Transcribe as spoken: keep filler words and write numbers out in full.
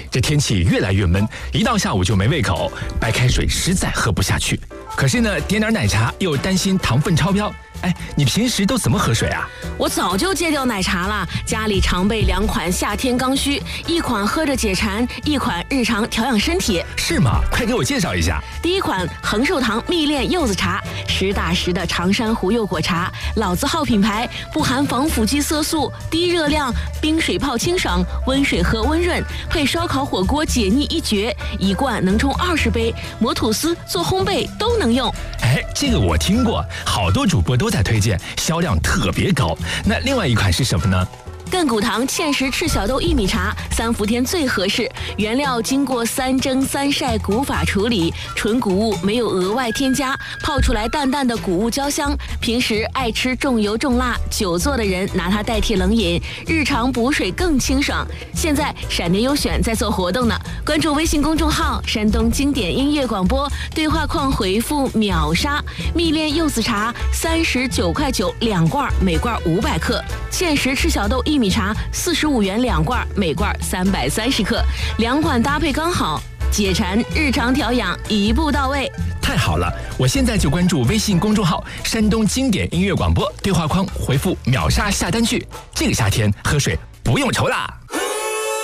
这天气越来越闷，一到下午就没胃口，白开水实在喝不下去。可是呢，点点奶茶又担心糖分超标。哎，你平时都怎么喝水啊？ 我早就戒掉奶茶了，家里常备两款夏天刚需，一款喝着解馋，一款日常调养身体。 是吗？快给我介绍一下。 第一款恒寿堂蜜炼柚子茶，实打实的长山湖柚果茶，老字号品牌，不含防腐剂色素，低热量，冰水泡清爽，温水喝温润，配烧烤火锅解腻一绝，一罐能冲二十杯，磨吐司做烘焙都能用。 哎，这个我听过，好多主播都在推荐，销量特别高。那另外一款是什么呢？ 亘古堂芡实赤小豆薏米茶，三伏天最合适。原料经过三蒸三晒古法处理，纯谷物没有额外添加，泡出来淡淡的谷物焦香。平时爱吃重油重辣、久坐的人拿它代替冷饮，日常补水更清爽。现在闪电优选在做活动呢，关注微信公众号“山东经典音乐广播”，对话框回复“秒杀”，蜜炼柚子茶三十九块九两罐，每罐五百克；芡实赤小豆薏米茶四十五元两罐，每罐三百三十克，两款搭配刚好，解馋日常调养一步到位。 太好了，我现在就关注微信公众号“山东经典音乐广播”，对话框回复“秒杀”下单去。这个夏天喝水不用愁啦。